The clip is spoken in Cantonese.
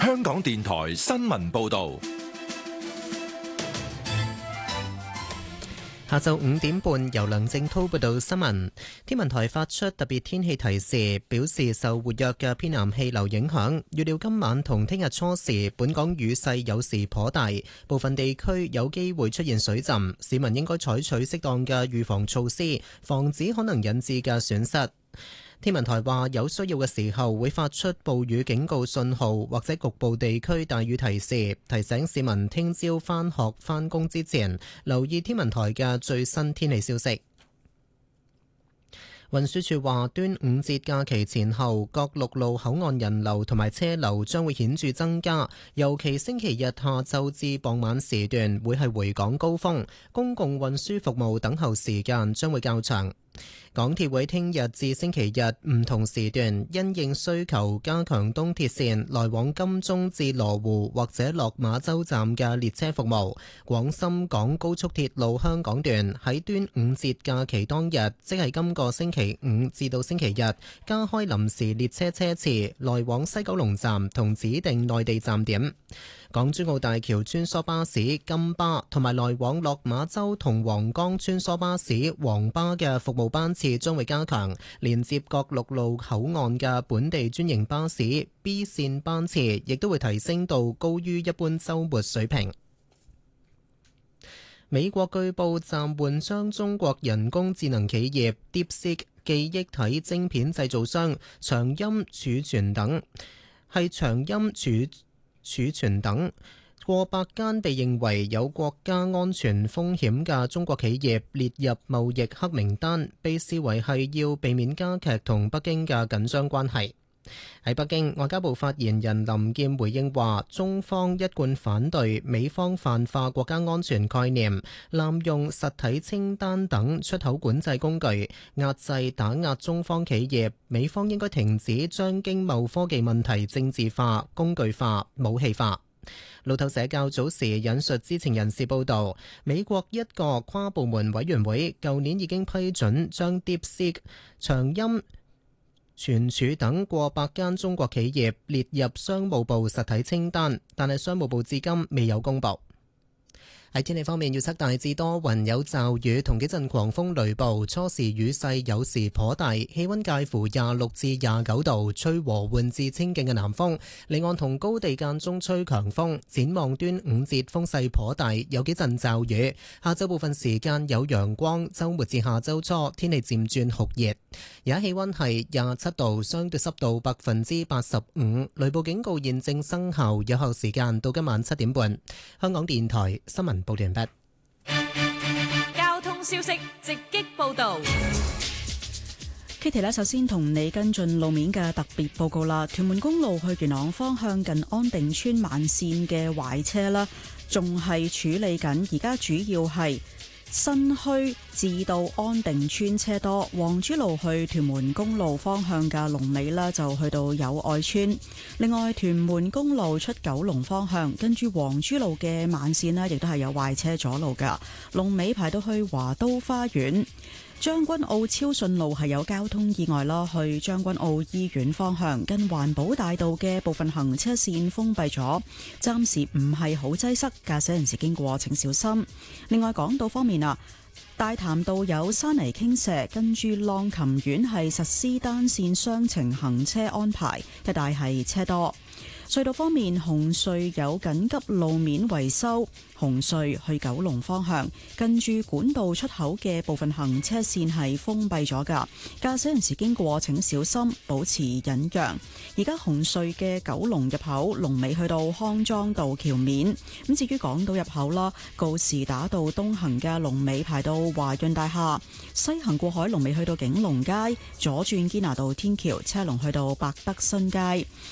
香港電台新聞報道。 下晝5點半，由梁正滔報道新聞。天文台發出特別天氣提示，表示受活躍嘅偏南氣流影響，預料今晚同聽日初時，本港雨勢有時頗大，部分地區有機會出現水浸，市民應該採取適當嘅預防措施，防止可能引致嘅損失。天文台話有需要嘅時候會發出暴雨警告信號或者局部地區大雨提示，提醒市民聽朝返學返工之前留意天文台嘅最新天氣消息。運輸署話，端午節假期前後，各陸路口岸人流同埋車流將會顯著增加，尤其星期日下晝至傍晚時段會係回港高峰，公共運輸服務等候時間將會較長。港鐵會聽日至星期日唔同時段因應需求加強東鐵線來往金鐘至羅湖或者落馬洲站嘅列車服務。廣深港高速鐵路香港段喺端午節假期當日，即係今個星期五至到星期日，加開臨時列車車次來往西九龍站同指定內地站點。港珠澳大橋穿梭巴士金巴同埋來往落馬洲同皇崗穿梭巴士黃巴嘅服務班次將會加強，連接各陸路口岸嘅本地專營巴士 B 線班次亦都會提升到高於一般週末水平。美國據報暫緩將中國人工智能企業 DeepSeek 記憶體晶片製造商長鑫儲存等過百間被認為有國家安全風險嘅中國企業列入貿易黑名單，被視為係要避免加劇同北京嘅緊張關係。喺北京，外交部發言人林劍回應話，中方一貫反對美方泛化國家安全概念，濫用實體清單等出口管制工具，壓制打壓中方企業。美方應該停止將經貿科技問題政治化、工具化、武器化。路透社較早時引述知情人士報道，美國一個跨部門委員會舊年已經批准將 DeepSeek、長鑫存儲等過百間中國企業列入商務部實體清單，但係商務部至今未有公佈。喺天氣方面，預測大致多雲有驟雨同幾陣狂風雷暴，初時雨勢有時頗大，氣溫介乎26至29度，吹和緩至清勁嘅南風，離岸同高地間中吹強風。展望端午節風勢頗大，有幾陣驟雨，下週部分時間有陽光，週末至下週初天氣漸轉酷熱。而家氣溫係27度，相對濕度85%，雷暴警告現正生效，有效時間到今晚7點半。香港電台新聞報道完畢。 交通消息直擊報道。 Kitty 呢，首先同你跟進路面嘅特別報告啦。屯門公路去元朗方向近安定村慢線嘅壞車啦，仲係處理緊，而家主要係新墟至到安定村車多，黃珠路去屯門公路方向嘅龍尾呢，就去到友愛村。另外，屯門公路出九龍方向，跟住黃珠路嘅慢線呢，亦都係有壞車阻路㗎，龍尾排到去華都花園。將軍澳超順路係有交通意外啦，去將軍澳醫院方向近環保大道嘅部分行車線封閉咗，暫時唔係好擠塞，駕駛人士經過請小心。另外，港島方面啊，大潭道有山泥傾瀉，跟住浪琴苑係實施單線雙程行車安排，一帶係車多。隧道方面，紅隧有緊急路面維修，紅隧去九龍方向近住管道出口嘅部分行車線係封閉咗㗎，駕駛人士經過請小心，保持忍讓。而家紅隧嘅九龍入口龍尾去到康莊道橋面，咁至於港島入口啦，告士打道東行嘅龍尾排到華潤大廈，西行過海龍尾去到景隆街，左轉堅拿道天橋車龍去到百德新街。